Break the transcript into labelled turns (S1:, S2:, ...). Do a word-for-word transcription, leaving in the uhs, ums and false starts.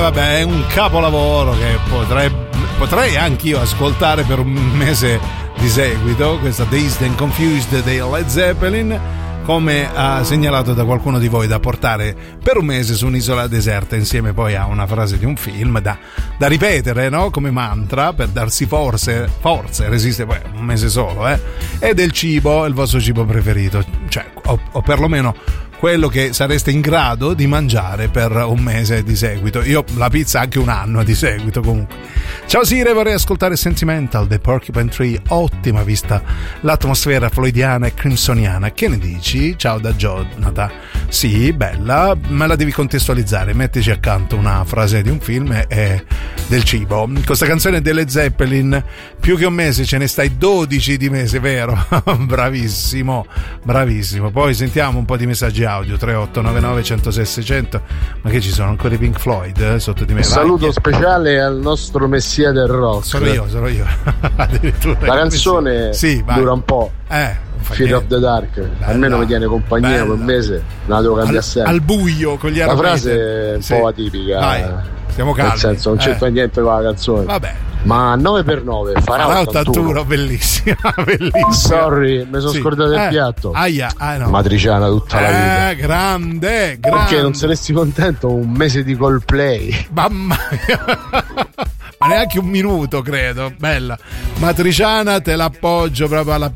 S1: vabbè, è un capolavoro che potrei, potrei anch'io ascoltare per un mese di seguito, questa Dazed and Confused dei Led Zeppelin, come ha segnalato da qualcuno di voi, da portare per un mese su un'isola deserta insieme poi a una frase di un film da, da ripetere, no? Come mantra per darsi forze, forze, resiste poi un mese solo, eh? E del cibo, il vostro cibo preferito, cioè, o, o perlomeno quello che sareste in grado di mangiare per un mese di seguito. Io la pizza anche un anno di seguito comunque. Ciao Sire, vorrei ascoltare Sentimental dei Porcupine Tree, ottima vista l'atmosfera floydiana e crimsoniana. Che ne dici? Ciao da Jonathan. Sì, bella, me la devi contestualizzare, mettici accanto una frase di un film e, e del cibo. Questa canzone delle Zeppelin, più che un mese, ce ne stai dodici di mese, vero? Bravissimo, bravissimo. Poi sentiamo un po' di messaggi audio. Tre otto nove nove uno zero sei sei zero zero. Ma che ci sono ancora i Pink Floyd eh, sotto di me?
S2: Un saluto Vai. speciale al nostro messia del rock.
S1: Sono io, sono io. Addirittura
S2: la canzone sì, dura un po'.
S1: Eh,
S2: Fear of the Dark, bella, almeno mi tiene compagnia per un mese, non la devo cambiare
S1: al,
S2: sempre.
S1: Al buio con gli
S2: la
S1: arometi.
S2: frase è un
S1: sì.
S2: po' atipica.
S1: Vai, stiamo calmi.
S2: Nel senso, non c'entra eh. niente con la canzone.
S1: Vabbè.
S2: Ma nove per nove farà ottantuno.
S1: Bellissima, bellissima.
S2: Sorry, mi sono sì. scordato
S1: eh,
S2: il piatto.
S1: Aia, ah, no.
S2: Matriciana tutta la vita.
S1: Eh, grande, grande.
S2: Perché non saresti contento un mese di Coldplay?
S1: Mamma mia. Ma neanche un minuto, credo. Bella. Matriciana, te l'appoggio proprio alla